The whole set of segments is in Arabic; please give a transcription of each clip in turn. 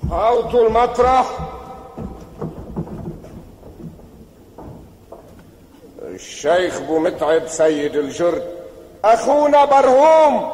هاوتوا المطرح. الشيخ بومتعب سيد الجرد، اخونا برهوم.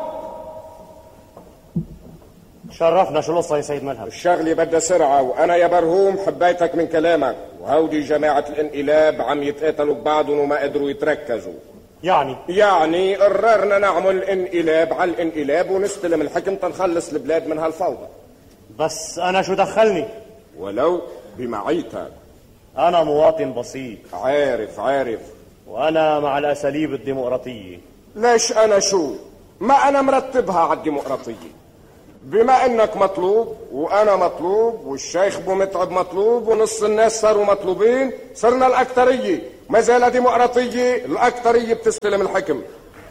شرفنا. شو القصة يا سيد ملهم؟ الشغلة بدها سرعة، وانا يا برهوم حبيتك من كلامك، وهودي جماعة الانقلاب عم يتقاتلوا ببعضهم وما قدروا يتركزوا. يعني قررنا نعمل انقلاب على الانقلاب ونستلم الحكم تنخلص البلاد من هالفوضى. بس انا شو دخلني؟ ولو بمعيتك. انا مواطن بسيط. عارف وانا مع الاساليب الديمقراطية. ليش انا شو؟ ما انا مرتبها على الديمقراطية. بما انك مطلوب وانا مطلوب والشيخ بومتعب مطلوب ونص الناس صاروا مطلوبين، صرنا الاكترية. ما زال ديمقراطية، الاكترية بتستلم الحكم.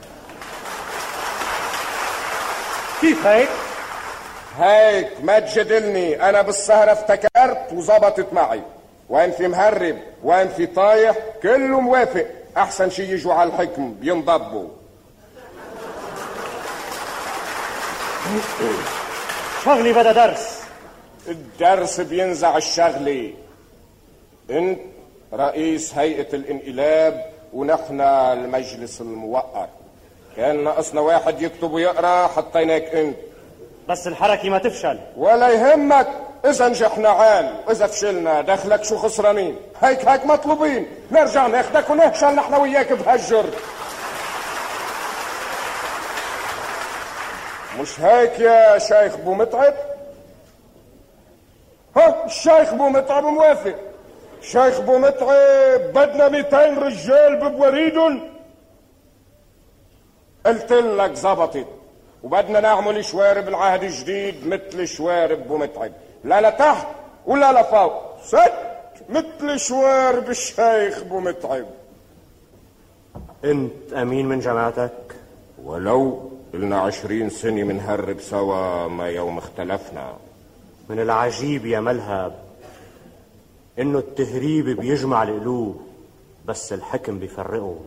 كيف هيك؟ هيك ما تجدلني، انا بالسهرة افتكرت وزبطت معي. وين في مهرب وين في طايح كله موافق. احسن شي يجوا على الحكم بينضبوا. شغلي بدا درس. الدرس بينزع الشغلي. انت رئيس هيئة الانقلاب ونحن المجلس الموقر. كان ناقصنا واحد يكتب ويقرا، حطيناك انت. بس الحركة ما تفشل. ولا يهمك، اذا نجحنا عال واذا فشلنا دخلك شو خسرانين. هيك مطلوبين، نرجع ناخدك ونهشل نحن وياك بهالجر. مش هيك يا شيخ بومتعب؟ ها الشيخ بومتعب موافق. شيخ بومتعب بدنا 200 رجال ببوريدن. قلت لك زبطت. وبدنا نعمل شوارب العهد الجديد مثل شوارب بومتعب، لا لتحت ولا لفوق، ست مثل شوارب الشيخ بومتعب. انت امين من جماعتك؟ ولو قلنا 20 سنة منهرب سوا ما يوم اختلفنا. من العجيب يا ملهب انه التهريب بيجمع القلوب بس الحكم بيفرقهم.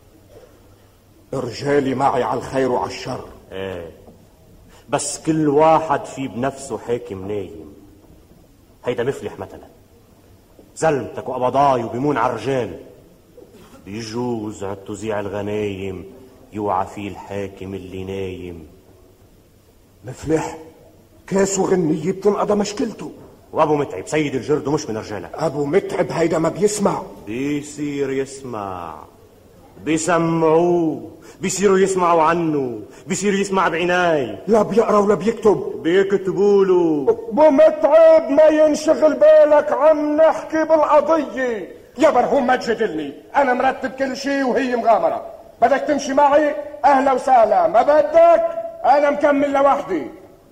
رجالي معي على الخير وعلى الشر. ايه بس كل واحد في بنفسه حاكم نايم. هيدا مفلح مثلا زلمتك وقبضاي وبيمون على الرجال. بيجوز عد توزيع الغنايم يوعى فيه الحاكم اللي نايم. مفلح كاس وغنية بتنقضى مشكلته. وابو متعب سيد الجرد ومش من رجالك. ابو متعب هيدا ما بيسمع. بيصير يسمع، بيسمعوه، بيصيروا يسمعوا عنه، بيصير يسمع بعناي. لا بيقرا ولا بيكتب. بيكتبوا له. ابو متعب ما ينشغل بالك، عم نحكي بالقضية. يا برهوم ما تجادلني، انا مرتب كل شيء وهي مغامرة. بدك تمشي معي اهلا وسهلا، ما بدك انا مكمل لوحدي.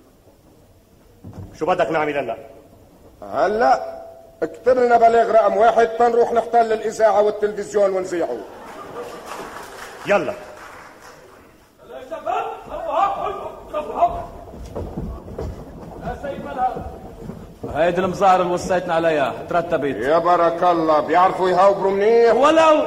شو بدك نعمل هلا؟ هلا اكتب لنا بلاغ رقم 1 تنروح نحتل الاذاعة والتلفزيون ونذيعه. يلا يا سيد ملهم، هيدي المظاهر اللي وصيتنا عليها ترتبت. يا برك الله، بيعرفوا يهاوبروا منيح. ولو